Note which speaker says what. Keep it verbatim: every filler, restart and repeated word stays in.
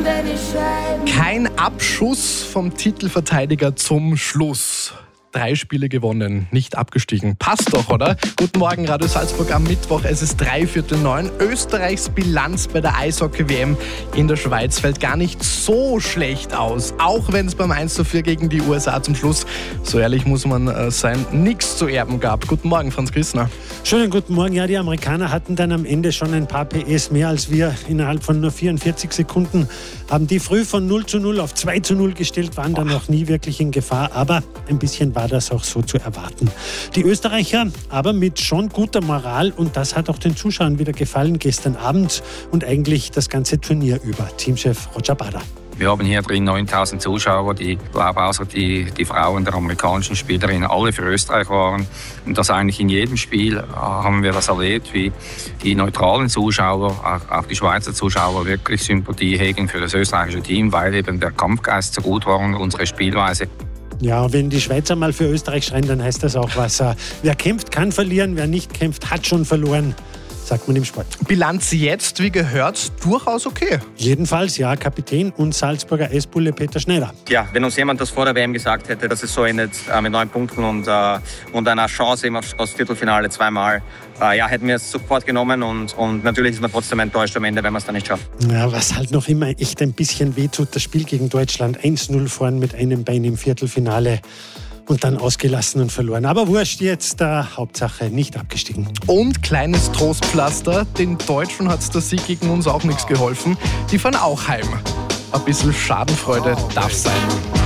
Speaker 1: Kein Abschuss vom Titelverteidiger zum Schluss. Drei Spiele gewonnen, nicht abgestiegen. Passt doch, oder? Guten Morgen, Radio Salzburg am Mittwoch. Es ist drei Viertel neun. Österreichs Bilanz bei der Eishockey-W M in der Schweiz fällt gar nicht so schlecht aus. Auch wenn es beim eins zu vier gegen die U S A zum Schluss, so ehrlich muss man äh, sein, nichts zu erben gab. Guten Morgen, Franz Christner.
Speaker 2: Schönen guten Morgen. Ja, die Amerikaner hatten dann am Ende schon ein paar P S mehr als wir. Innerhalb von nur vierundvierzig Sekunden haben die früh von null zu null auf zwei zu null gestellt, waren dann noch nie wirklich in Gefahr. Aber ein bisschen war das auch so zu erwarten. Die Österreicher aber mit schon guter Moral, und das hat auch den Zuschauern wieder gefallen gestern Abend und eigentlich das ganze Turnier über. Teamchef Roger Bader.
Speaker 3: Wir haben hier drin neuntausend Zuschauer, die, glaube außer die, die Frauen der amerikanischen Spielerinnen, alle für Österreich waren. Und das eigentlich in jedem Spiel haben wir das erlebt, wie die neutralen Zuschauer, auch, auch die Schweizer Zuschauer, wirklich Sympathie hegen für das österreichische Team, weil eben der Kampfgeist so gut war und unsere Spielweise.
Speaker 2: Ja, wenn die Schweizer mal für Österreich schreien, dann heißt das auch was. Wer kämpft, kann verlieren. Wer nicht kämpft, hat schon verloren, sagt man im Sport.
Speaker 1: Bilanz jetzt, wie gehört, durchaus okay.
Speaker 2: Jedenfalls, ja, Kapitän und Salzburger Eisbulle Peter Schneider.
Speaker 4: Ja, wenn uns jemand das vor der W M gesagt hätte, dass es so endet äh, mit neun Punkten und, äh, und einer Chance eben aufs, aufs Viertelfinale zweimal, äh, ja, hätten wir es sofort genommen und, und natürlich ist man trotzdem enttäuscht am Ende, wenn man es dann nicht schafft.
Speaker 2: Ja, was halt noch immer echt ein bisschen wehtut, das Spiel gegen Deutschland, eins null vorn mit einem Bein im Viertelfinale. Und dann ausgelassen und verloren. Aber wurscht jetzt, äh, Hauptsache nicht abgestiegen.
Speaker 1: Und kleines Trostpflaster, den Deutschen hat der Sieg gegen uns auch nichts geholfen. Die fahren auch heim. Ein bisschen Schadenfreude darf sein.